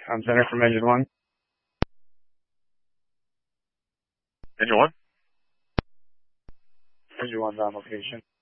On center from engine 1. Engine 1? Engine 1's on location.